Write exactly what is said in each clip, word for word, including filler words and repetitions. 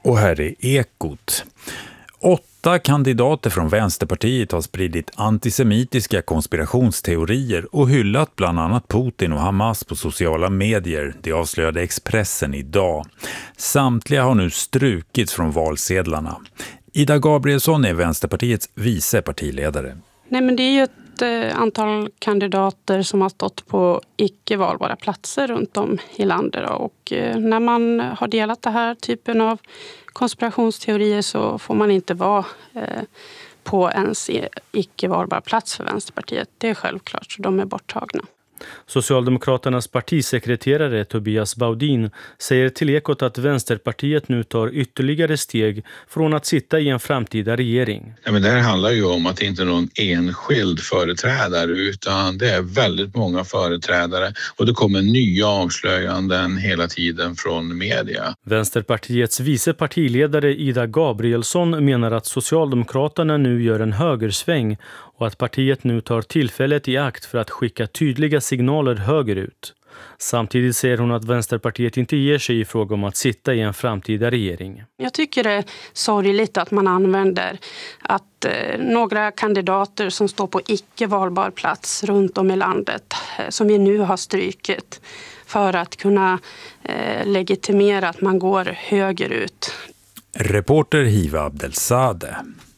Och här är Ekot. Åtta kandidater från Vänsterpartiet har spridit antisemitiska konspirationsteorier och hyllat bland annat Putin och Hamas på sociala medier. Det avslöjade Expressen idag. Samtliga har nu strukits från valsedlarna. Ida Gabrielsson är Vänsterpartiets vice partiledare. Nej, men det är ju ett eh, antal kandidater som har stått på icke valbara platser runt om i landet. Och eh, när man har delat det här typen av konspirationsteorier så får man inte vara eh, på ens icke valbar plats för Vänsterpartiet. Det är självklart, så de är borttagna. Socialdemokraternas partisekreterare Tobias Baudin säger till Ekot att Vänsterpartiet nu tar ytterligare steg från att sitta i en framtida regering. Ja, men det här handlar ju om att det inte är någon enskild företrädare utan det är väldigt många företrädare och det kommer nya avslöjanden hela tiden från media. Vänsterpartiets vice partiledare Ida Gabrielsson menar att Socialdemokraterna nu gör en högersväng och att partiet nu tar tillfället i akt för att skicka tydliga signaler högerut. Samtidigt säger hon att Vänsterpartiet inte ger sig i fråga om att sitta i en framtida regering. Jag tycker det är sorgligt att man använder att eh, några kandidater som står på icke valbar plats runt om i landet, eh, som vi nu har strykit, för att kunna eh, legitimera att man går högerut. Reporter Hiva Abdelsade.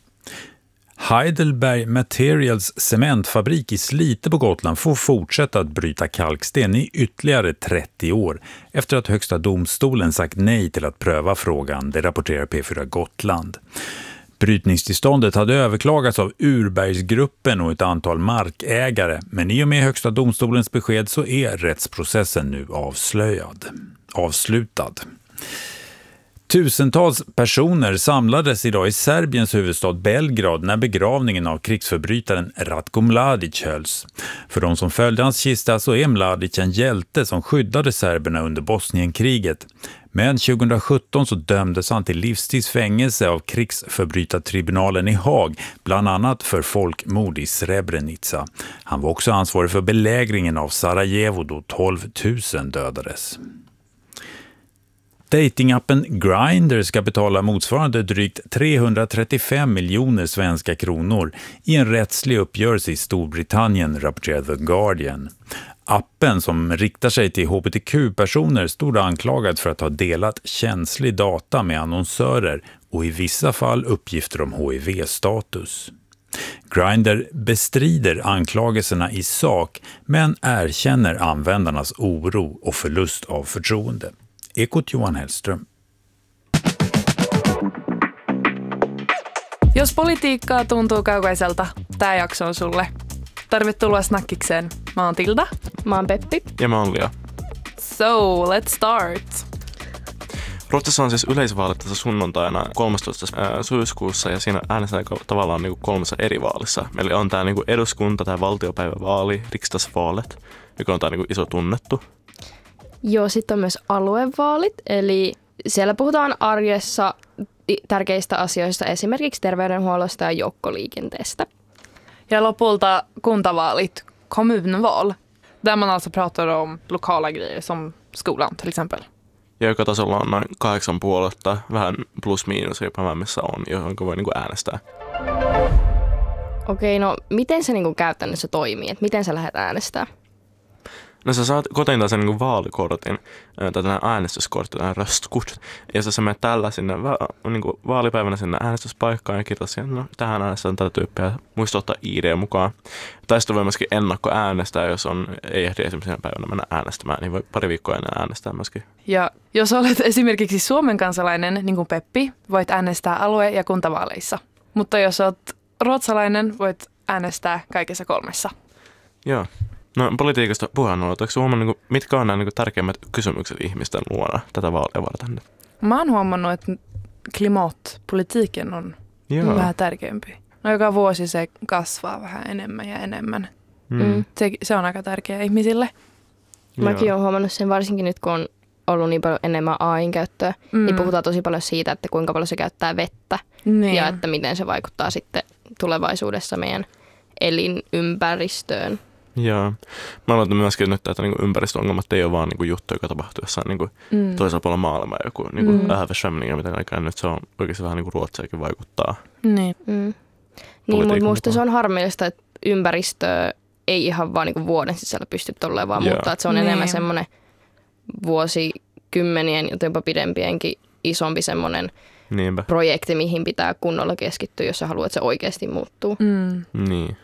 Heidelberg Materials cementfabrik i Slite på Gotland får fortsätta att bryta kalksten i ytterligare trettio år efter att Högsta domstolen sagt nej till att pröva frågan, det rapporterar P fyra Gotland. Brytningstillståndet hade överklagats av Urbergsgruppen och ett antal markägare, men i och med Högsta domstolens besked så är rättsprocessen nu avslöjad, avslutad. Tusentals personer samlades idag i Serbiens huvudstad Belgrad när begravningen av krigsförbrytaren Ratko Mladic hölls. För de som följde hans kista så är Mladic en hjälte som skyddade serberna under Bosnienkriget. Men tjugohundrasjutton så dömdes han till livstidsfängelse av krigsförbrytartribunalen i Haag, bland annat för folkmord i Srebrenica. Han var också ansvarig för belägringen av Sarajevo då tolv tusen dödades. Datingappen Grindr ska betala motsvarande drygt trehundratrettiofem miljoner svenska kronor i en rättslig uppgörelse i Storbritannien, rapporterar The Guardian. Appen, som riktar sig till hbtq-personer, stod anklagad för att ha delat känslig data med annonsörer och i vissa fall uppgifter om H I V-status. Grindr bestrider anklagelserna i sak men erkänner användarnas oro och förlust av förtroende. Ekot Johan Hellström. Jos politiikkaa tuntuu kaukaiselta, tää jakso on sulle. Tervetuloa Snackikseen. Mä oon Tilda. Mä oon Peppi. Ja mä oon Lia. So, let's start. Ruotsissa on siis yleisvaalit tässä sunnuntaina kolmastoista syyskuussa ja siinä äänestetään tavallaan niin kuin kolmessa eri vaalissa. Eli on tää niin kuin eduskunta- tai valtiopäivävaali, riksdagsvalet, joka on tää niin kuin iso tunnettu. Joo, sitten on myös aluevaalit, eli siellä puhutaan arjessa tärkeistä asioista, esimerkiksi terveydenhuollosta ja joukkoliikenteestä. Ja lopulta kuntavaalit, kommunval, där man alltså pratar om lokala grejer som skolan till exempel. Ja joka tasolla on noin kahdeksan puoletta, vähän plus miinus jopa vähän missä on, johon voi niin kuin äänestää. Okei, no miten se niin kuin käytännössä toimii, että miten sä lähdet äänestämään? No sä saat kotiin tällaisen niin kuin vaalikortin, tai tällainen äänestyskortti, tällainen röstkort. Ja sä menet tällä sinne va- niin kuin vaalipäivänä sinne äänestyspaikkaan ja kirjoitat siihen, no tähän äänestetään tätä tyyppiä, muista ottaa I D mukaan. Tai sitten voi myöskin ennakkoäänestää, jos on, ei ehdi esimerkiksi sen päivänä mennä äänestämään, niin voi pari viikkoa ennen äänestää myöskin. Ja jos olet esimerkiksi Suomen kansalainen, niin kuin Peppi, voit äänestää alue- ja kuntavaaleissa. Mutta jos olet ruotsalainen, voit äänestää kaikessa kolmessa. Joo. No politiikasta puhutaan noin. Oletko huomannut, mitkä on nämä niin kuin tärkeimmät kysymykset ihmisten luona tätä vaalia varten? Mä oon huomannut, että klimatpolitiikin on Joo. vähän tärkeämpi. No, joka vuosi se kasvaa vähän enemmän ja enemmän. Mm. Se, se on aika tärkeä ihmisille. Mäkin olen huomannut sen varsinkin nyt, kun on ollut niin paljon enemmän A I:n käyttöä, mm. niin puhutaan tosi paljon siitä, että kuinka paljon se käyttää vettä niin. Ja että miten se vaikuttaa sitten tulevaisuudessa meidän elinympäristöön. Joo. Mä aloitan myöskin nyt, että niinku ympäristöongelmat ei ole vaan niinku juttu, joka tapahtuu jossain niinku mm. toisella puolella maailmaa. Joku niinku mm. översvämning ja mitä kaikkea. Nyt se on oikeasti vähän niinku Ruotsiakin vaikuttaa. Niin, mm. niin mutta musta se on harmillista, että ympäristö ei ihan vaan niinku vuoden sisällä pysty tolleen vaan muuttaa. Että se on niin. enemmän semmoinen vuosikymmenien, jotenpa pidempienkin isompi semmoinen Niinpä. projekti, mihin pitää kunnolla keskittyä, jos sä haluat, että se oikeasti muuttuu. Mm. Niin.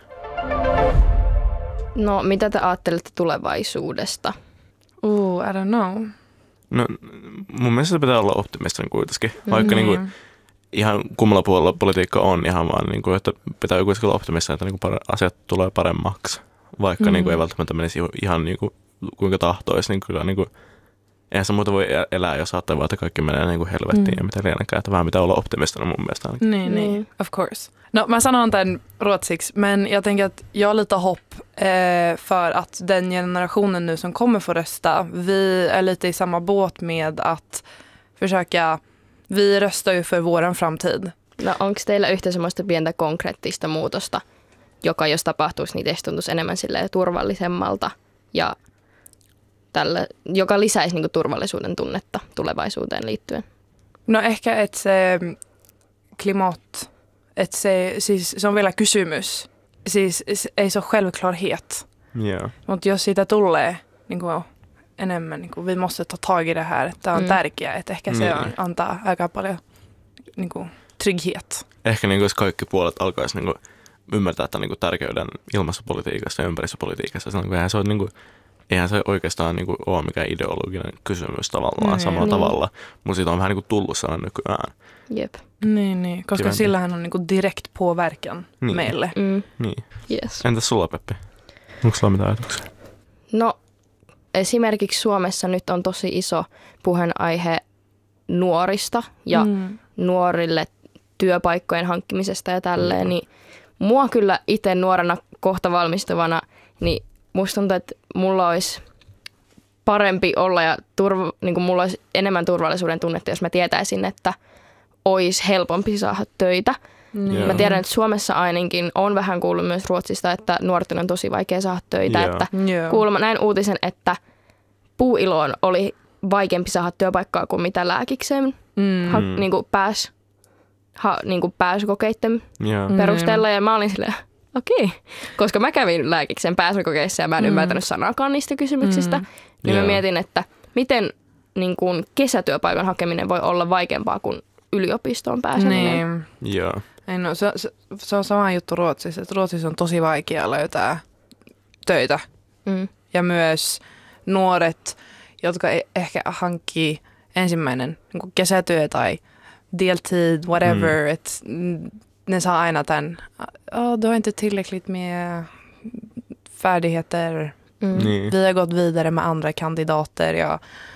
No, mitä te ajattelette tulevaisuudesta? Ooh, I don't know. No, mun mielestä se pitää olla optimistinen kuitenkin. Vaikka mm-hmm. niin kuin, ihan kummalla puolella politiikka on ihan vaan, niin kuin, että pitää kuitenkin olla optimistinen, että niin kuin, asiat tulee paremmaksi. Vaikka mm-hmm. niin kuin, ei välttämättä menisi ihan niin kuin, kuinka tahtoisi, niin kyllä niin kuin, eihän se muuta voi elää, jos ajattelee vaan, että kaikki menee niin kuin helvettiin mm. ja mitä lienenkään. Että vähän pitää olla optimistinen mun mielestä ainakin. Niin, niin, of course. No, mä sanon den rådsix, men jag tänker att jag har lite hopp eh, för att den generationen nu som kommer få rösta, vi är lite i samma båt med att försöka, vi röstar ju för våran framtid. No, onko teillä yhtä semmoista pientä konkreettista muutosta, joka jos tapahtuisi, niin teistä tuntuisi enemmän silleen turvallisemmalta ja tällä, joka lisäisi niin kuin turvallisuuden tunnetta tulevaisuuteen liittyen? No ehkä, että se klimat, että se, siis, se on vielä kysymys. Siis ei se ole självklarhet. Yeah. Mutta jos siitä tulee niin kuin enemmän, niin kuin, vi måste ta tag i det här, että tämä on mm. tärkeää, että ehkä se on, antaa aika paljon niin kuin, trygghet. Ehkä niin kuin, jos kaikki puolet alkaisi niin kuin, ymmärtää tämän niin kuin, tärkeyden ilmastopolitiikassa ja ympäristöpolitiikassa, niin kuin, eihän se on niin kuin, eihän se oikeastaan niin kuin, ole mikään ideologinen kysymys tavallaan mm, samalla niin. tavalla, mutta siitä on vähän niin kuin, tullut sellainen nykyään. Jep. Niin, niin. Koska Kivempi. Sillähän on niin kuin, direkt påverkan niin. meille. Mm. Niin. Yes. Entäs sulla, Peppi? Onko sulla mitään ajatuksia? No esimerkiksi Suomessa nyt on tosi iso puheenaihe nuorista ja mm. nuorille työpaikkojen hankkimisesta ja tälleen, mm. niin mua kyllä itse nuorena kohta valmistuvana, niin musta tuntuu, että mulla olisi parempi olla ja turva, niin kuin mulla olisi enemmän turvallisuuden tunnetta, jos mä tietäisin, että olisi helpompi saada töitä. Yeah. Mä tiedän, että Suomessa ainakin on vähän kuullut myös Ruotsista, että nuorten on tosi vaikea saada töitä. Yeah. Että yeah. kuulemma näin uutisen, että puuiloon oli vaikeampi saada työpaikkaa kuin mitä lääkikseen mm. ha, niin kuin pääs, ha, niin kuin pääsykokeiden yeah. perusteella. Ja mä olin silleen, okei, okay. Koska mä kävin lääkiksen pääsykokeissa ja mä en mm. ymmärtänyt sanakaan niistä kysymyksistä. Mm. Niin yeah. mä mietin, että miten niin kuin kesätyöpaikan hakeminen voi olla vaikeampaa kuin yliopistoon pääseminen. Niin. Yeah. Ei, no, se, se, se on sama juttu Ruotsissa, että Ruotsissa on tosi vaikea löytää töitä. Mm. Ja myös nuoret, jotka ehkä hankkii ensimmäinen niin kesätyö tai deltid, whatever, mm. että ne saa aina tämän, oh, du har inte tillräckligt med färdigheter. Mm. Niin. Vi har gått vidare med andra kandidater. Ja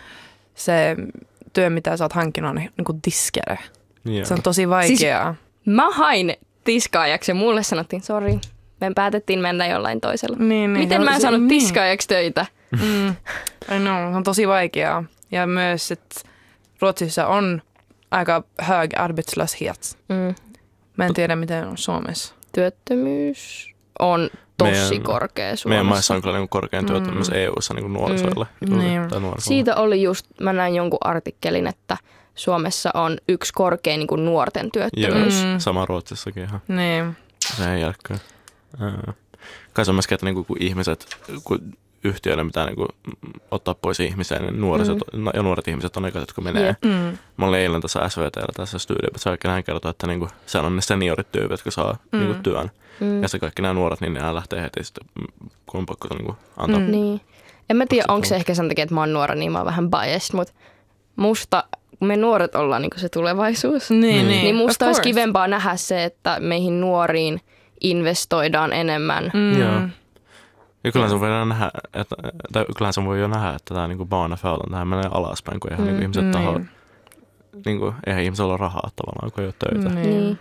se työ, mitä sä oot hankkinut, on niin kuin diskare. Yeah. Se on tosi vaikeaa. Siis mä hain tiskaajaksi ja mulle sanottiin, sori, me päätettiin mennä jollain toisella. Niin, niin. Miten mä en saanut niin. tiskaajaksi töitä? Mm. I know, se on tosi vaikeaa. Ja myös, että Ruotsissa on aika hög arbetslöshet. Mm. Mä en tiedä, miten on Suomessa. Työttömyys on tosi meidän, korkea Suomessa. Meidän maissa on kyllä niin korkein työttömyys mm. E U:ssa niin nuorisoille. Mm. Niin. Siitä oli just, mä näin jonkun artikkelin, että Suomessa on yksi korkein niin kuin nuorten työttömyys. Joo, mm. sama Ruotsissakin ihan. Niin. Se ei järkkää. Kai se on myöskin, että niin kun ihmiset, kun yhtiöille pitää niin ottaa pois ihmisiä, niin nuoriset, mm. ja nuoret ihmiset on ekat, jotka menee. Yeah. Mm. Mä olin eilen tässä S V T:llä tässä studiossa, vaikka näin kertoo, että niin kuin, se on ne seniorit tyypit, jotka saa mm. niin kuin, työn. Mm. Ja se kaikki nämä nuoret, niin ne lähtee heti sitten, kun on pakko niin kuin, antaa. Mm. Niin. En mä tiedä, onko se ehkä sen takia, että mä oon nuora, niin mä oon vähän biased, mutta musta me nuoret ollaan niin kuin se tulevaisuus. Niin, niin. niin musta olisi kivempaa nähdä se, että meihin nuoriin investoidaan enemmän. Mm. Joo. Ja kyllähän se voi nähdä, että, tai kyllähän se voi jo nähdä, että tämä niin baanafäl on, tähän menee alaspäin, kun eihän mm. niin ihmiset niin. taho, niin kuin, eihän ihmisellä ole rahaa tavallaan, kun ei ole töitä. Niin.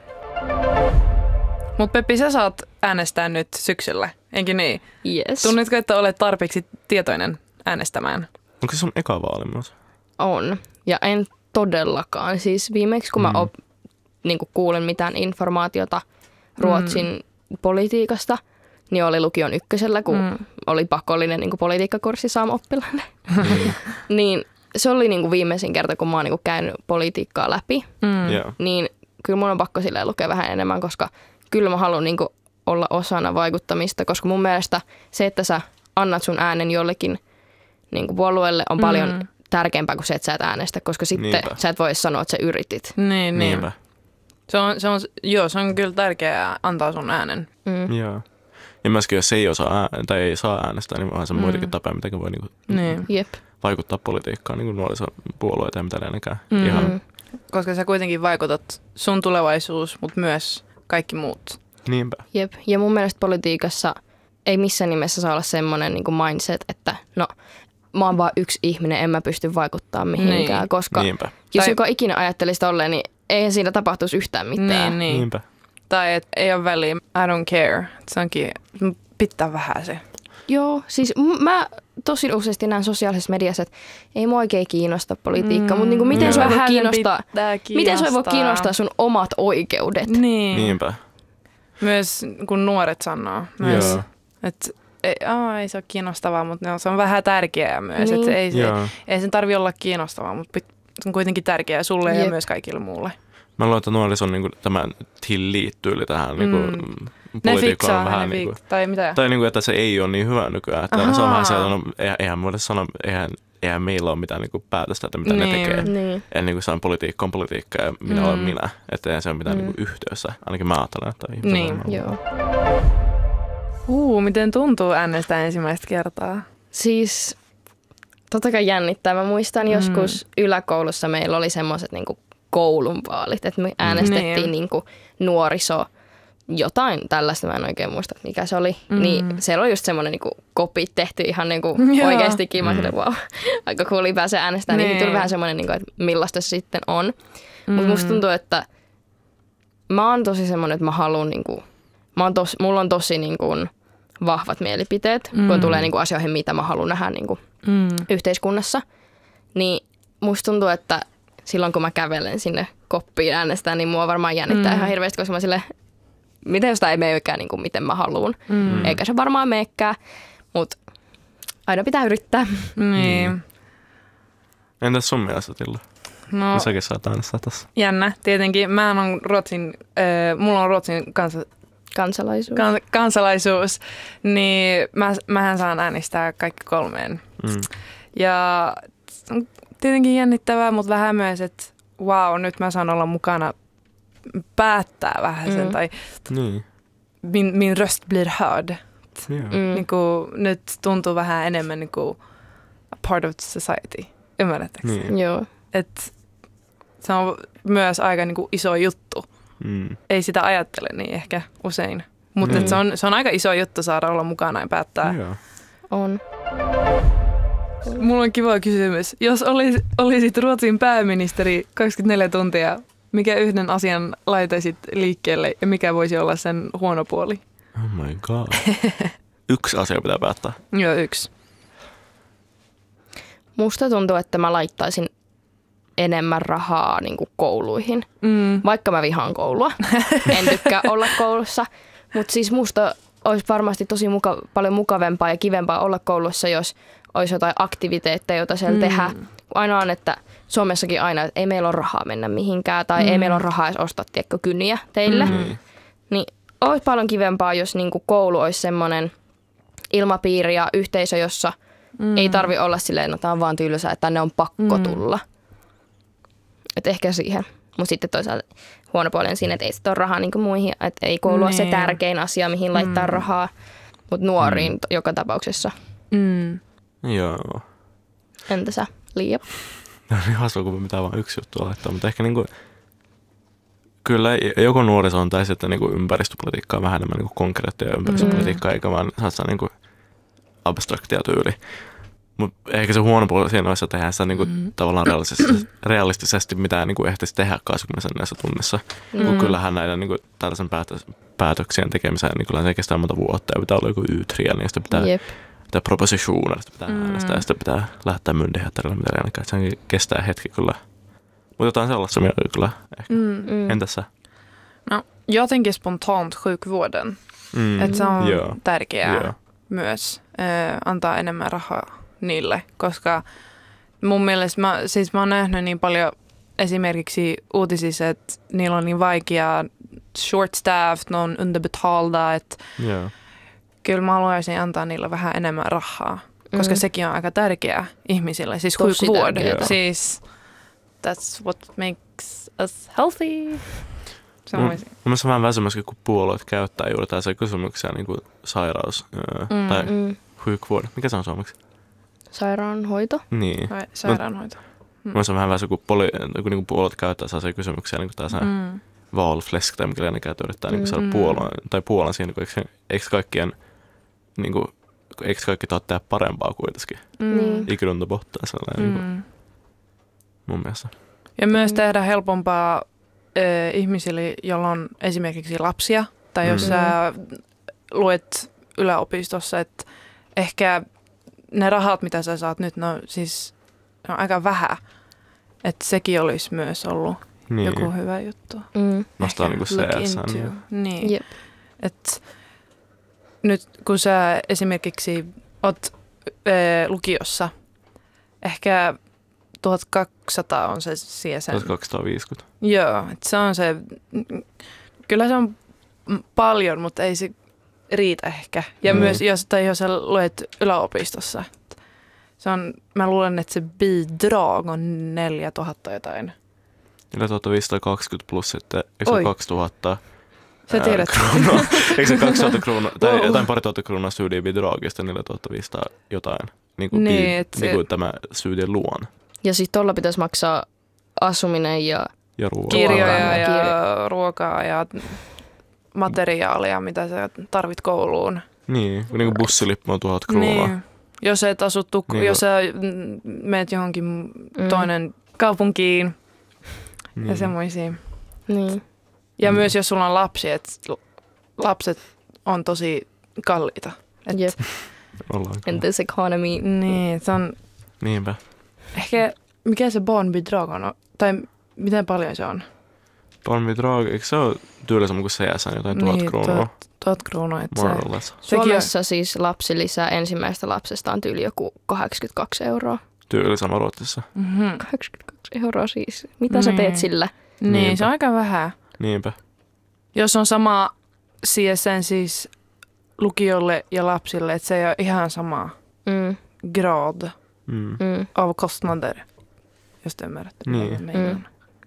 Mutta Peppi, sä saat äänestää nyt syksyllä, enkä niin? Yes. Tunnetko, että olet tarpeeksi tietoinen äänestämään? Onko se sun eka vaali myös? On. Ja en todellakaan. Siis viimeksi, kun mä mm. op, niin kuin kuulin mitään informaatiota Ruotsin mm. politiikasta, niin oli lukion ykkösellä, kun mm. oli pakollinen niin kuin politiikkakurssi saamo-oppilaille. Mm. Niin se oli niin kuin viimeisin kerta, kun mä oon niin kuin käynyt politiikkaa läpi. Mm. Yeah. Niin kyllä mun on pakko silleen lukea vähän enemmän, koska kyllä mä haluan niin kuin olla osana vaikuttamista, koska mun mielestä se, että sä annat sun äänen jollekin niin kuin puolueelle on paljon mm. tärkeämpää kuin se, että sä et äänestä, koska sitten Niinpä. Sä et voi sanoa, että sä yritit. Niin, niin. Se on, se on, joo, se on kyllä tärkeää antaa sun äänen. Mm. Joo. Ja myöskin, jos ei osaa ää, tai ei saa äänestää, niin onhan se mm. muitakin tapoja, miten voi niinku niin. vaikuttaa politiikkaan, niin kuin nuorisopuolueita ja mitä lienekään. Mm. Ihan. Koska sä kuitenkin vaikutat sun tulevaisuus, mutta myös kaikki muut. Niinpä. Jep. Ja mun mielestä politiikassa ei missään nimessä saa olla semmoinen niin kuin mindset, että no, mä oon vaan yksi ihminen, en mä pysty vaikuttamaan mihinkään. Niin. Koska Niinpä. jos tai... joka ikinä ajattelisi tolleen, niin eihän siinä tapahtuisi yhtään mitään. Niin, niin. Niinpä. Tai et ei ole väliä, I don't care. Se onkin, pitää vähän se. Joo, siis mä tosi useasti näen sosiaalisessa mediassa, että ei mua oikein kiinnosta politiikka, mm, mutta niinku miten sua voi kiinnostaa, miten sua voi kiinnostaa sun omat oikeudet? Niin. Niinpä. Myös kun nuoret sanoo, myös, että ei, oh, ei se ole kiinnostavaa, mutta no, se on vähän tärkeää myös. Niin. Että ei, se, ei sen tarvitse olla kiinnostavaa, mutta se on kuitenkin tärkeää sulle Jep. ja myös kaikille muulle. Mä luulen, että nuorison niin tämä tilliittyyli tähän niin kuin, mm. politiikkaan vähän niin kuin, tai mitä? Tai niin kuin, että se ei ole niin hyvä nykyään. Että se on vähän se, että no, eihän voida sanoa, eihän, eihän meillä ole mitään niin kuin päätöstä, että mitä niin. ne tekee. Niin. Eli niin kuin se on politiikka on politiikka ja minä mm. olen minä. Että eihän se ole mitään mm. niin kuin yhteydessä. Ainakin mä ajattelen, että ihmiset niin. Joo. Huu, miten tuntuu äänestää ensimmäistä kertaa? Siis totta kai jännittää. Mä muistan mm. joskus yläkoulussa meillä oli semmoiset niinku koulun vaalit, että me äänestettiin niin. niinku nuoriso jotain tällaista, mä en oikein muista, mikä se oli. Mm. Niin siellä oli just semmoinen niinku kopit tehty ihan niinku oikeastikin. Mä mm. wow, aika cool pääsee äänestämään. Niin. niin tuli vähän semmoinen, niinku, että millaista se sitten on. Mm. Mutta musta tuntuu, että mä oon tosi semmoinen, että mä haluan niinku, mä oon tos, mulla on tosi niinku vahvat mielipiteet, mm. kun tulee niinku asioihin, mitä mä haluan nähdä niinku mm. yhteiskunnassa. Niin musta tuntuu, että silloin kun mä kävelen sinne koppiin äänestään, niin mua varmaan jännittää mm. ihan hirveästi, koska mä silleen, miten jos tämä ei meekään niin kuin miten mä haluun. Mm. Eikä se varmaan meekään, mutta aina pitää yrittää. Niin. Mm. Entäs sun mielestä, Tillu? No, säkin saat äänestää tässä. Jännä. Tietenkin. Mä on Ruotsin, äh, mulla on Ruotsin kansa, kansalaisuus. Kans, kansalaisuus, niin mä, mähän saan äänestää kaikki kolmeen. Mm. Ja tietenkin jännittävää, mutta vähän myös, että wow, nyt mä saan olla mukana päättää vähän sen, mm. tai niin. min, min röst blir hörd. Yeah. Mm. Niin kuin, nyt tuntuu vähän enemmän niin kuin a part of society. Ymmärrättekö? Niin. Joo. Et se on myös aika niin kuin iso juttu. Mm. Ei sitä ajattele niin ehkä usein. Mutta mm. se, on, se on aika iso juttu saada olla mukana ja päättää. Yeah. On. Mulla on kiva kysymys. Jos olis, olisit Ruotsin pääministeri kaksikymmentäneljä tuntia, mikä yhden asian laitaisit liikkeelle ja mikä voisi olla sen huono puoli? Oh my god. Yksi asia pitää päättää. Joo, yksi. Musta tuntuu, että mä laittaisin enemmän rahaa niin kuin kouluihin. Mm. Vaikka mä vihaan koulua. En tykkää olla koulussa. Mutta siis musta olisi varmasti tosi muka, paljon mukavempaa ja kivempaa olla koulussa, jos olisi jotain aktiviteetteja, joita siellä mm. tehdä. Aina on, että Suomessakin aina, että ei meillä ole rahaa mennä mihinkään tai mm. ei meillä ole rahaa edes ostaa tiekko kyniä teille. Mm. Niin olisi paljon kivempaa, jos niin kuin koulu olisi semmoinen ilmapiiri ja yhteisö, jossa mm. ei tarvi olla silleen, no tämä on vaan tylsää, että tänne on pakko mm. tulla. Että ehkä siihen. Mutta sitten toisaalta huono puoli on siinä, että ei sitä ole rahaa niin kuin muihin. Että ei koulu ole se tärkein asia, mihin mm. laittaa rahaa. Mutta nuoriin mm. joka tapauksessa. Mm. Joo. Entä sä, Liia? No niin hasua, kun pitää vaan yksi juttu laittaa. Mutta ehkä niinku, kyllä joko nuorisoon tai sitten niinku ympäristöpolitiikkaa vähän enemmän niinku konkreettia ympäristöpolitiikkaa, mm. eikä vaan saa niinku abstraktia tyyli. Mutta ehkä se huono puoli siinä olisi, että eihän sitä niinku mm. tavallaan realistisesti, realistisesti mitään niinku ehtiisi tehdä kaksikymmentä tunnissa. Mm. Kun kyllähän näiden niinku tällaisen päätös, päätöksien tekemiseen, niin kyllä se kestää monta vuotta ja pitää olla joku Y-triä, niin sitä pitää... Jep. Pitää propositioner, sitä pitää mm. äänestää ja sitä pitää lähettää myndighättärille, mitä ainakaan. Se kestää hetki kyllä. Mutta jotain sellaista kyllä ehkä. Mm, mm. Entäs sä? No, jag tänker spontant sjukvården. Mm. Että se on Joo. tärkeää Joo. myös äh, antaa enemmän rahaa niille, koska mun mielestä mä, siis mä oon nähnyt niin paljon esimerkiksi uutisissa, että niillä on niin vaikeaa, short staffed, ne on underbetalda, että Joo. kyllä mä haluaisin antaa niille vähän enemmän rahaa, koska Mm. sekin on aika tärkeää ihmisille, siis Tosi sjukvård. tärkeää. Siis that's what makes us healthy. Se Mm. on Mun mielestä on vähän väsymäskin, kun puolueet käyttää juuri tällaisia kysymyksiä, niin kuin sairaus öö, Mm. tai Mm. sjukvård. Mikä se on suomeksi? Sairaanhoito. Niin. vai- sairaanhoito. Mun mielestä on vähän väsy, kun, poli- kun niin puolueet käyttää sellaisia kysymyksiä, niin kuin tämä Mm. valfläsk tai mikä ne käyttää yrittää niin saada Mm. puolueen, tai puolen siinä, kun eikö, eikö kaikkien, niin kuin, eikö kaikki taat tehdä parempaa kuitenkin? Mm. Niin. I grund och botten sellainen, niin kuin, Mm. mun mielestä. Ja myös Mm. tehdä helpompaa ö, ihmisille, joilla on esimerkiksi lapsia, tai jos Mm. sä luet yläopistossa, että ehkä ne rahat, mitä sä saat nyt, no siis ne on aika vähän. Että sekin olisi myös ollut Niin. joku hyvä juttu. Mm. Nostaa Ehkä niinku look C S. into. Niin. Niin. Jep. Et nyt kun sä esimerkiksi oot ö, lukiossa, ehkä tuhatkaksisataa on se C S N. kaksisataaviisikymmentä. Joo, että se on se, kyllä se on paljon, mutta ei se riitä ehkä. Ja Mm. myös, jos, tai jos sä luet yläopistossa, se on, mä luulen, että se bidrag on neljätuhatta jotain. neljätuhattaviisisataakaksikymmentä plus sitten, eikö se Oi. ole kaksituhatta Sä ää, tiedät. kruunua? Eikö se kaksituhatta kruunua, tai Wow. jotain pari tuhatta kruunua studiebidragista, neljätuhattaviisisataa jotain, niin kuin, Niin, niin, et se- niin kuin tämä studieluon Ja sitten tuolla pitäisi maksaa asuminen ja ja ruoan. Kirjoja Ruokaa. ja Kirja- ruokaa ja materiaalia, mitä sä tarvit kouluun. Niin, niin kuin bussilippu on tuhat kruunua. Niin. Jos et asu tukku, Niin jos sä mm, meet johonkin Mm. toinen kaupunkiin Niin. ja semmoisia. niin. Ja Mm. myös jos sulla on lapsi, että lapset on tosi kalliita. Et, Jep. Ollaan And this economy. Niin, se on Niinpä. ehkä, mikä se barnbidrag on, tai miten paljon se on? Barnbidrag, eikö se ole tyylisemmin kuin C S N, jotain tuhat Niin, kruunua? tuhat, tuhat kruunua. Että se, More or less. sekin on, Suomessa siis lapsilisä ensimmäistä lapsesta on tyyli joku kahdeksankymmentäkaksi euroa. Tyyli sama Ruotsissa. mm-hmm. kahdeksankymmentäkaksi euroa siis. Mitä sä Niin. teet sillä? Niin, Niinpä. se on aika vähän. Niinpä. Jos on sama C S N siis lukiolle ja lapsille, että se ei ole ihan sama Mm, grad Mm. mm. av kostnader, jos te ymmärrätte. mitä Niin. mä meinaan. Mm.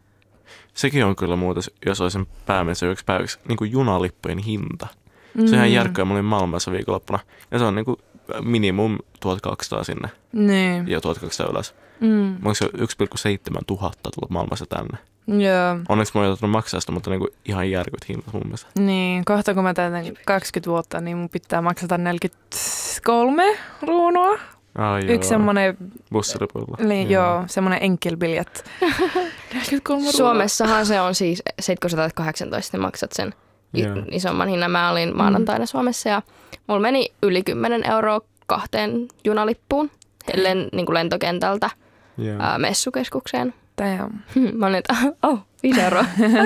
Sekin on kyllä muuten, jos olisin pääministeri yksi päiväksi, niin kuin junalippujen hinta. Se on Mm. ihan järkkyä. Mä olin Malmössä viikonloppuna. Ja se on niin kuin minimum tuhatkaksisataa sinne Niin. ja tuhatkaksisataa ylös. Mm. Onko se yksi pilkku seitsemän tuhatta tullut Malmössä tänne? Joo. Onneksi mä oon joutunut maksaa sitä, mutta niin kuin ihan järkyt hinnat mun mielestä. Niin, kohta kun mä täytän kaksikymmentä vuotta, niin mun pitää maksata neljäkymmentäkolme ruunua. Ai Yksi semmoinen, bussilipuilla. niin, joo, semmoinen enkelbiljet. neljäkymmentäkolme ruunua. Suomessahan se on siis, sit kun sä täytät kahdeksantoista, niin maksat sen i- Joo. isomman hinnan. Mä olin maanantaina Suomessa ja mulla meni yli kymmenen euroa kahteen junalippuun ellen, niin kuin lentokentältä Joo. ää, messukeskukseen. Damn. Mä olin, että oh, viisi euroa.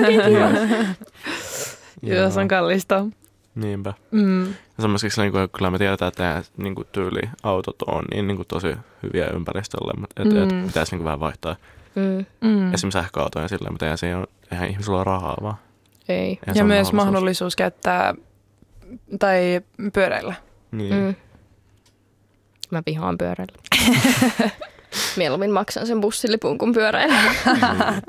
Joo, se on kallista. Niinpä. Mm. Ja semmoisiksi, niin kuin, kyllä me tiedetään, että nämä niin kuin, tyyli autot on niin, niin kuin, tosi hyviä ympäristölle, mutta et, Mm. et, pitäisi niin kuin, vähän vaihtaa. Mm, Mm. Esimerkiksi sähköautoja silleen, mutta eihän, se ole, eihän ihmisillä ole rahaa vaan. ei. Eihän se Ja ole myös mahdollisuus käyttää tai pyöräillä. Niin. Mm. Mä vihaan pyöräillä. Mieluummin maksan sen bussilipun kuin pyöräillä. Niin.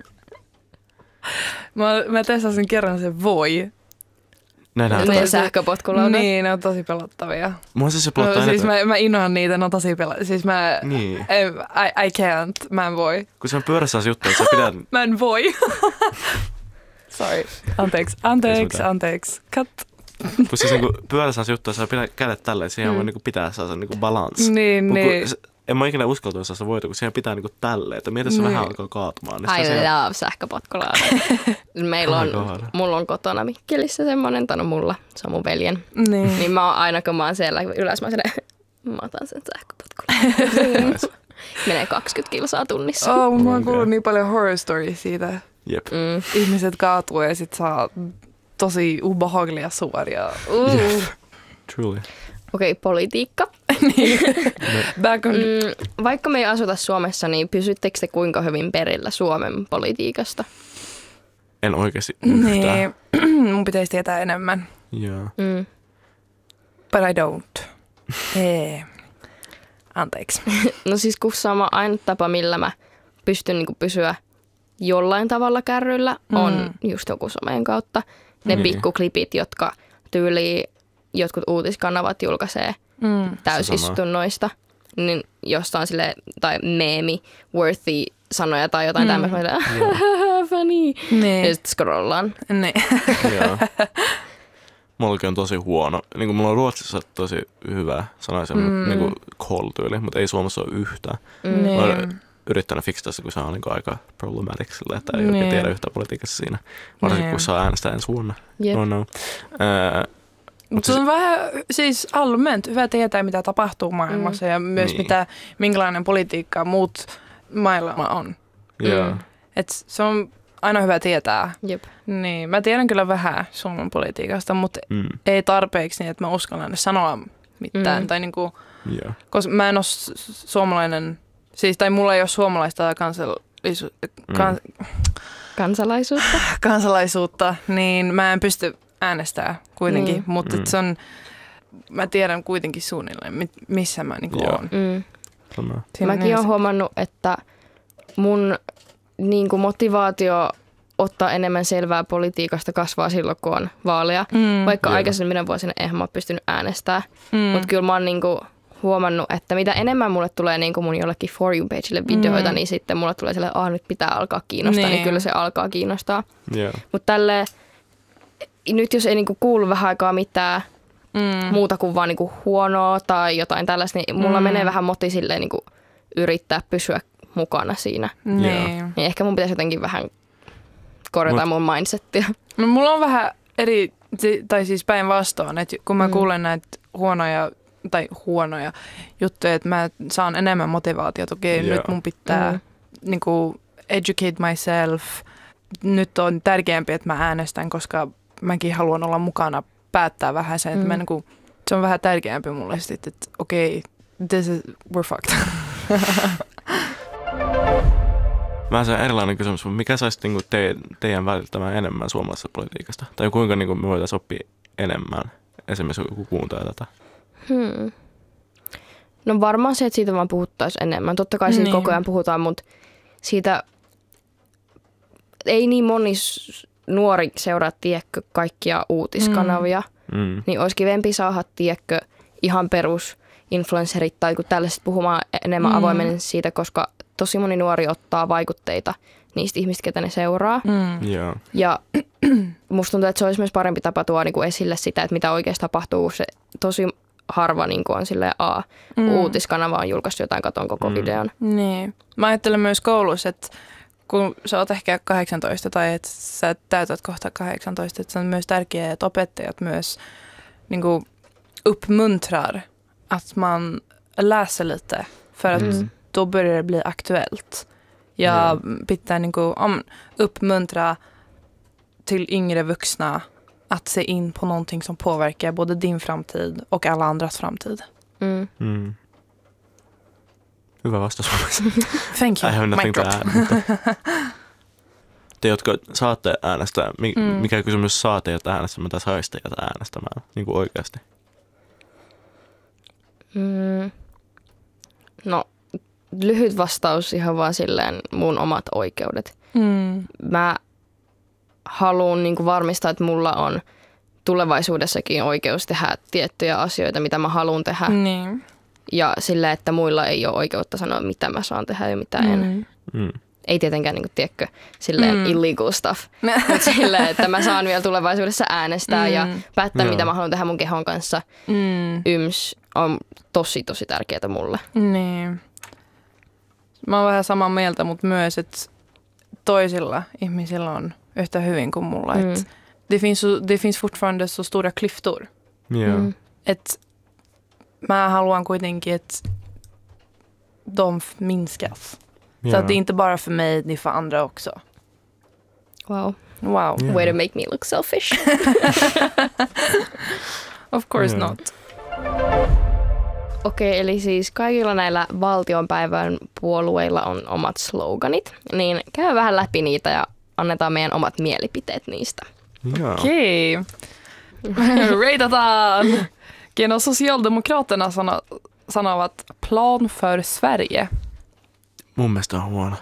Mä, mä testasin kerran sen voi. Ne näyttää. Ne tosi- sähköpotkulaudat. Niin, ne on tosi pelottavia. Mua siis se No, pelottaa siis enemmän. mä, mä inhoan niitä, ne on tosi pelottavia. Siis mä, Niin. I, I can't, mä en voi. Kun se on pyörässä juttu, että sä pidät... Mä en voi. Sorry. Anteeksi, anteeksi, mitään. anteeksi. Cut. Kun siis niinku pyörässä on juttu, että sä pidät kädet tälleen, että siihen Mm. voi niinku pitää sellaisen niinku balanssi. Niin, Mut kun niin. se- En mä ikinä uskaltunut saa se voita, kun siihen pitää niinku tälleen, että mieti, jos se Niin. vähän alkaa kaatumaan. Niin I sitten se- love sähköpotkulaudat. Meillä on, Oh my God. mulla on kotona Mikkelissä semmoinen, tai no mulla, se on mun veljen. Niin. Niin mä oon aina, kun mä oon siellä ylös, mä oon siellä, mä otan sen sähköpotkulaudan. Nice. Menee kaksikymmentä kilsaa tunnissa. Oh, mä oon Okei. kuullut niin paljon horror stories siitä. Jep. Mm. Ihmiset kaatuu ja sit saa tosi ubehagliga sår. Ja, uh. Yeah. Truly. Okei, okay, politiikka. Back on... mm, vaikka me ei asuta Suomessa, niin pysyttekö te kuinka hyvin perillä Suomen politiikasta? En oikeasti yhtään. Niin, mun pitäisi tietää enemmän. Joo. Mm. But I don't. Ei. Anteeksi. No siis kun sama ainut tapa, millä mä pystyn niin kuin pysyä jollain tavalla kärryillä, mm. on just joku someen kautta. Ne niin. pikkuklipit, jotka tyyliin jotkut uutiskanavat julkaisee mm. täysistunnoista, niin josta on sille tai meemi worthy sanoja tai jotain mm. tämmöistä. Funny. Niin. Ja sitten scrollaan. Niin. Joo. Mullakin on tosi huono. Niin kuin mulla on Ruotsissa tosi hyvä sanoisin, mm. niin kuin call-tyyli, mutta ei Suomessa ole yhtään. Mm. Mä olen yrittänyt fiksata se, kun se on niin kuin aika problematic sille, että ei oikein tiedä yhtään politiikassa siinä. Varsinkin, kun saa äänestää ensi vuonna. Yep. No, no. Äh, Mutta se on vähän siis allmänt hyvä tietää, mitä tapahtuu maailmassa mm. ja myös niin. mitä, minkälainen politiikka muut maailma on. Joo. Mm. Et se on aina hyvä tietää. Jep. Niin, mä tiedän kyllä vähän Suomen politiikasta, mutta mm. ei tarpeeksi niin, että mä uskallan sanoa mitään. Mm. Tai niinku, yeah. koska mä en ole suomalainen, siis tai mulla ei ole suomalaista kansallisu, kans, mm. kansalaisuutta. kansalaisuutta, niin mä en pysty äänestää kuitenkin, mm. mutta mm. se on, mä tiedän kuitenkin suunnilleen, missä mä niinku yeah. oon. Mm. Mäkin olen huomannut, että mun niin kuin motivaatio ottaa enemmän selvää politiikasta kasvaa silloin, kun on vaaleja. Mm, Vaikka yeah. aikaisemmina vuosina eihän mä ole pystynyt äänestämään. Mm. Mutta kyllä mä oon niin kuin huomannut, että mitä enemmän mulle tulee niin kuin mun jollekin For You-pageille videoita, mm. niin sitten mulle tulee silleen, että nyt pitää alkaa kiinnostaa, niin, niin kyllä se alkaa kiinnostaa. Yeah. Mutta tälleen, nyt jos ei niin kuin kuulu vähän aikaa mitään mm. muuta kuin vaan niin kuin huonoa tai jotain tällaista, niin mulla mm. menee vähän moti silleen niin kuin yrittää pysyä mukana siinä. Yeah. Niin ehkä mun pitäisi jotenkin vähän korjata Mut. mun mindsettiä. No, mulla on vähän eri, tai siis päinvastoin, että kun mä mm. kuulen näitä huonoja, tai huonoja juttuja, että mä saan enemmän motivaatiota. Okei, okay, yeah. nyt mun pitää mm. niin kuin educate myself. Nyt on tärkeämpi, että mä äänestän, koska mäkin haluan olla mukana, päättää vähän sen. Että mm. mä, niin kuin, se on vähän tärkeämpi mulle sitten, että okei, okay, this is, we're fucked. Vähän se erilainen kysymys, mutta mikä saisi niinku te, teidän välittämään enemmän suomalaisesta politiikasta? Tai kuinka niinku me voitaisiin oppia enemmän, esimerkiksi joku kuuntelee tätä? Hmm. No varmaan se, että siitä vaan puhuttaisiin enemmän. Totta kai siitä niin. koko ajan puhutaan, mutta siitä ei niin moni nuori seuraa, tiedätkö, kaikkia uutiskanavia. Mm. Niin olisi kivempi saada, tiedätkö, ihan perus influencerit tai kun tällaiset puhumaan enemmän mm. avoimen siitä, koska tosi moni nuori ottaa vaikutteita niistä ihmistä, ketä ne seuraa. Mm. Yeah. Ja musta tuntuu, että se olisi myös parempi tapa tuoda niin kuin esille sitä, että mitä oikeasti tapahtuu. Se tosi harva niin kuin on silleen, a, mm. uutiskanava on julkaistu jotain, katon koko mm. videon. Niin. Mä ajattelen myös koulussa, että kun sä oot ehkä kahdeksantoista tai että sä täytät kohta kahdeksantoista, että se on myös tärkeää, että opettajat myös niin kuin uppmuntrar att man läser lite för att mm. då börjar det bli aktuellt. Ja mm. pitää niin kuin, om, uppmuntra till yngre vuxna att se in på någonting som påverkar både din framtid och alla andras framtid. Mm. Mm. Hyvä vastaus. Thank you. I have nothing to add. Te, jotka saatte äänestää, mikä mm. kysymys saa teiltä äänestämään tai saisi teiltä äänestämään niin kuin oikeasti? Mm. No, lyhyt vastaus ihan vaan silleen mun omat oikeudet. Mm. Mä haluan niin kuin varmistaa, että mulla on tulevaisuudessakin oikeus tehdä tiettyjä asioita, mitä mä haluan tehdä. Niin. Ja silleen, että muilla ei ole oikeutta sanoa, mitä mä saan tehdä ja mitä en. Mm. Ei tietenkään, niin kuin, tiedätkö, silleen mm. illegal stuff, mutta silleen, että mä saan vielä tulevaisuudessa äänestää mm. ja päättää, no. mitä mä haluan tehdä mun kehon kanssa. Mm. Yms on tosi, tosi tärkeää mulle. Niin. Mä oon vähän samaa mieltä, mutta myös, että toisilla ihmisillä on yhtä hyvin kuin mulla. Mm. Että det finns, det finns fortfarande så stora klyftor. Yeah. Mm. Että mä haluan kuitenkin, että de minskas. Yeah. Så att det är inte bara för mig, det är för andra också. Wow. Wow. Yeah. Way to make me look selfish. Of course Yeah. not. Okei, eli siis kaikilla näillä valtionpäivän puolueilla on omat sloganit, niin käy vähän läpi niitä ja annetaan meidän omat mielipiteet niistä. Joo. Okej. Rateataan! Okej, no Socialdemokraterna sano, sanovat plan för Sverige. Mun mielestä on huono.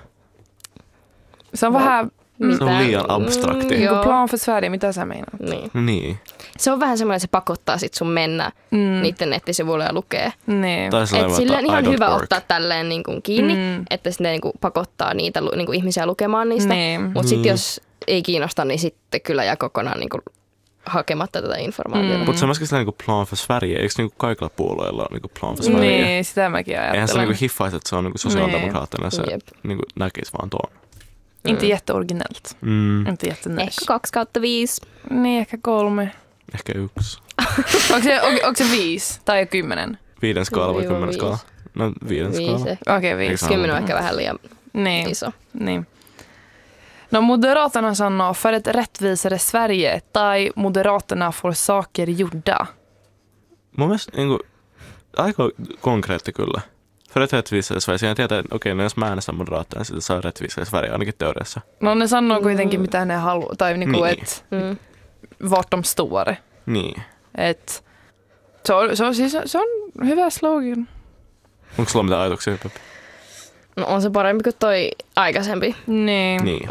Se on vähän Se on liian abstrakti. Mm, niin joo. kuin plan för Sverige, mitä sä meinaat? Niin. Niin. Se on vähän semmoinen, että se pakottaa sit sun mennä Mm. niiden nettisivuille ja lukee. Niin. Tai Et sellainen, sillä on että ihan I don't hyvä work. ottaa tälleen niin kuin kiinni, Mm. että se niin kuin pakottaa niitä lu- niin kuin ihmisiä lukemaan niistä. Niin. Mutta Niin. sitten jos ei kiinnosta, niin sitten kyllä jää kokonaan niin kuin hakematta tätä informaatiota. Mm. Mutta se on myöskin sellainen niin plan för Sverige. Eikö niin kaikilla puolueilla ole niin plan för Sverige? Niin, sitä mäkin Eihän se ajattelen. niin hiffaisi, että se on niin sosiaalidemokraattinen. Se Jep. niin näkisi vaan tuon. Inte jätteoriginellt. Mm. Inte jättenisch. Ehkä kaksi kautta viisi. Niin, ehkä kolme. Ehkä yksi. Onko se, on, onko se viisi tai kymmenen? Viiden skaala vai Joo, kymmenen viisi. skaala? No viiden Viisi. skaala. ehkä. Okei, okay, viisi. Eikö Kymmenen on ehkä vähän liian Niin, iso. niin. No Moderaterna sanoo för ett rättvisare Sverige tai Moderaterna får saker gjorda. Mun mielestä niin kuin, aika konkreetti kyllä. För ett rättvisare Sverige. Siinä tietää, että okei, no jos mä äänestän moderaattia, niin sitten saa rättvisare Sverige ainakin teoriassa. No ne sanoo kuitenkin mitä ne haluaa, tai niinku, Niin. et Mm. vart de står. Niin. Et, se, on, se, on, siis, se on hyvä slogan. Onko sulla mitään ajatuksia, Peppi? No on se parempi kuin toi aikaisempi. Niin. Niin.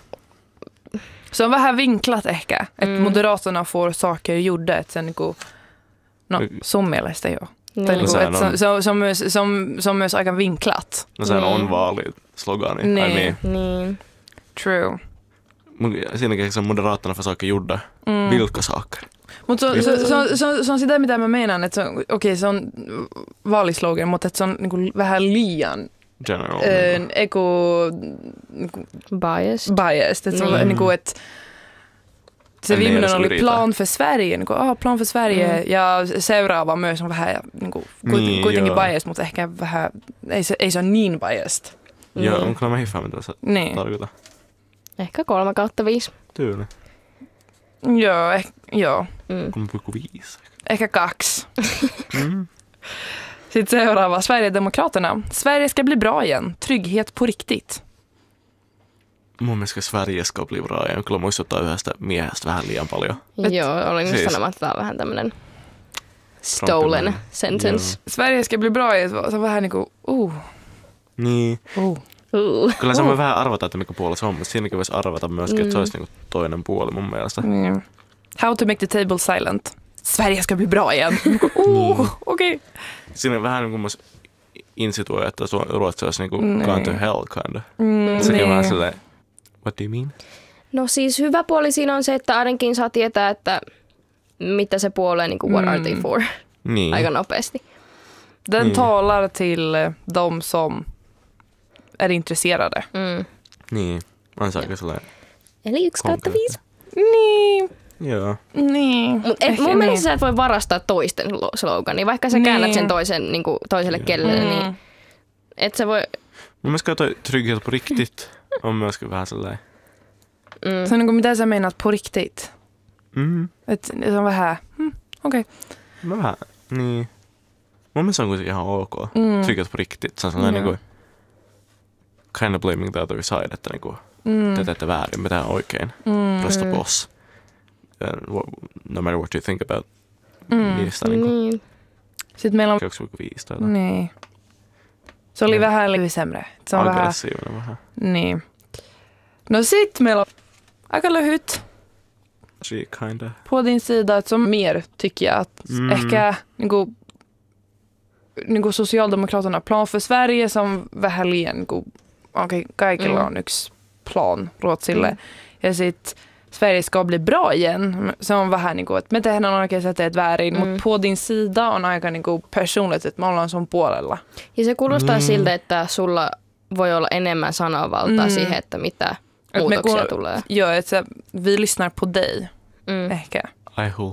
Se on vähän vinklat ehkä, että Mm. Moderaterna får saker gjorda. Että se, niinku, no sun mielestä joo. Niin. Tai niinku, sehän et se, on- se, on, se, on myös, se, on, se on myös aika vinklat. No sehän Niin. on vaalislogani. Niin. I mean, Niin. True. mun- siinäkin se on moderaattorna för saker gjorda. Mm. Vilka saker? Mutta se, se, se, on, se, on, se on sitä, mitä mä meinaan, että se on, okei, se on vaalislogan, mutta että se on niinku vähän liian General. öö, niin eko niinku, Bias. biased. Että se on Mm. niinku, että se En ne viimeinen edes oli yritä. plan för Sverige, niinku, ah, plan för Sverige, Mm. ja seuraava myös on vähän niinku, kuit- Niin, kuitenkin joo. biased, mutta ehkä vähän, ei se, ei se ole niin biased. Joo, Niin. on kyllä mä hiffaa, mitä se Niin, tarkoittaa. Ehkä kolme kautta viisi. Tyyli. joo, eh, joo, Mm. kolme pilkku viisi. ehkä kaksi. Mm. Sitten seuraava, Sverigedemokraterna. Sverige ska bli bra igen, trygghet på riktigt. Mun mielestä Sverige ska bli bra ja kyllä muistuttaa yhdestä miehestä vähän liian paljon. Et- Joo, olin just siis- sanomaan, että tämä on vähän tämmöinen stolen Trumpin- sentence. Sverige ska bli bra igen, se on vähän niinku, uh, Niin. uh. Uh. Kyllä se voi vähän arvata, että mikä puoli se on, mutta siinäkin voisi arvata myöskin, että se Mm. olisi niinku toinen puoli mun mielestä. Mm. How to make the table silent. Sverige ska bli bra igen. uh, okej. Okay. Siinä vähän niin kuin myös insituoi, että Su- Ruotsi olisi niin kuin Niin. gone to hell kind of. Mm, Sekin on vähän niin. silleen, what do you mean? No siis hyvä puoli siinä on se, että ainakin saa tietää, että mitä se puolee, niin kuin what are they Mm. for, Niin. aika nopeasti. Den Mm. talar till eh, de som är intresserade. Mm. Niin. On se aika sellainen. Eli yksi kautta viisi. Niin, Joo. niin. Mut et, Ehkä mun niin. mielestä sä et voi varastaa toisten lo- slogania, vaikka sä Niin. käännät sen toisen, niin kuin, toiselle Joo. kellelle, Mm. niin et sä voi... Mun mielestä toi trygghet på riktigt on myöskin vähän sellainen. Mm. Se on niinku, mitä sä meinaat på riktigt? Mm. Et se on vähän, hm, okei. Okay. Mä vähän, niin. Mun mielestä se on kuitenkin ihan ok. Mm. Trygghet på riktigt. Se on sellainen Joo. niin kuin kind of blaming the other side, että niin kuin Mm. te teette väärin, mitä on oikein. Mm. Rösta på oss. Uh, wha- no matter what you think about Mm. niistä niin kuin Niin. Sitten meillä on, kaksi pilkku viisi tai jotain. niin. Se oli Joo. vähän liian sämre. Se on vähän, Aggressiivinen vähän. niin. No sit meillä on aika lyhyt She kinda. på din sida, että se on mer tycker jag. Att Mm. ehkä niinku, niinku Socialdemokraterna plan för Sverige som vähän liian, niinku, okei, kaikilla Mm. on yksi plan Ruotsille. Mm. Ja sit Sverige ska bli bra igen. Se on vähän niinku, että me tehdään oikein, sä teet väärin, Mm. mutta på din sida on aika niinku personligt, että me ollaan sun puolella. Ja se kuulostaa Niin. siltä, että sulla voi olla enemmän sananvaltaa Mm. siihen, että mitä me muutoksia kuul- tulee. Joo, että vi lyssnar på dig Mm. ehkä. I